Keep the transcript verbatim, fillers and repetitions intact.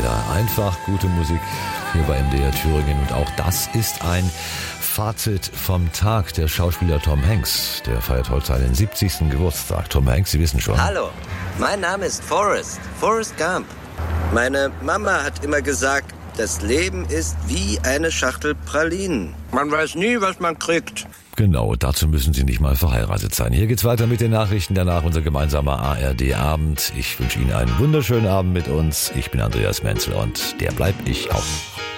wieder. Einfach gute Musik hier bei M D R Thüringen. Und auch das ist ein Fazit vom Tag. Der Schauspieler Tom Hanks, der feiert heute seinen siebzigsten Geburtstag. Tom Hanks, Sie wissen schon. Hallo, mein Name ist Forrest, Forrest Gump. Meine Mama hat immer gesagt, das Leben ist wie eine Schachtel Pralinen. Man weiß nie, was man kriegt. Genau, dazu müssen Sie nicht mal verheiratet sein. Hier geht's weiter mit den Nachrichten, danach unser gemeinsamer A R D-Abend. Ich wünsche Ihnen einen wunderschönen Abend mit uns. Ich bin Andreas Menzel und der bleibt ich auch.